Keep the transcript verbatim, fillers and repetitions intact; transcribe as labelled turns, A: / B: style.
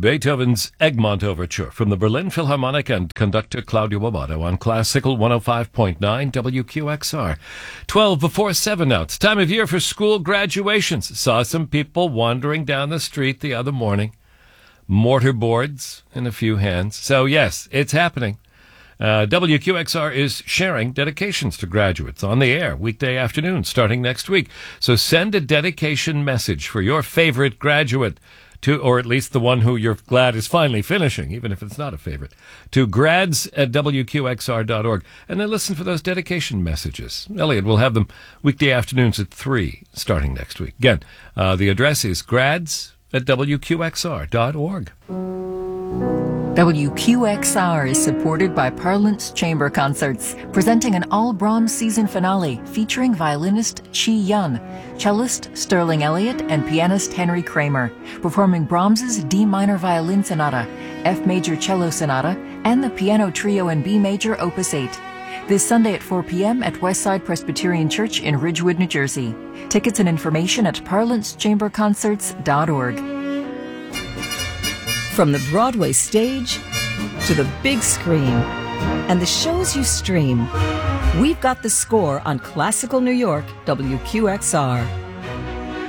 A: Beethoven's Egmont Overture from the Berlin Philharmonic and conductor Claudio Bobato on Classical one oh five point nine W Q X R. twelve before seven now. It's time of year for school graduations. Saw some people wandering down the street the other morning. Mortarboards in a few hands. So yes, it's happening. Uh, W Q X R is sharing dedications to graduates on the air weekday afternoon starting next week. So send a dedication message for your favorite graduate to, or at least the one who you're glad is finally finishing, even if it's not a favorite, to grads at W Q X R dot org. And then listen for those dedication messages. Elliot will have them weekday afternoons at three starting next week. Again, uh, the address is grads at W Q X R dot org.
B: W Q X R is supported by Parlance Chamber Concerts, presenting an all-Brahms season finale featuring violinist Chi Yun, cellist Sterling Elliott, and pianist Henry Kramer, performing Brahms's D minor violin sonata, F major cello sonata, and the piano trio in B major opus eight. This Sunday at four p.m. at Westside Presbyterian Church in Ridgewood, New Jersey. Tickets and information at parlance chamber concerts dot org.
C: From the Broadway stage to the big screen and the shows you stream, we've got the score on Classical New York W Q X R.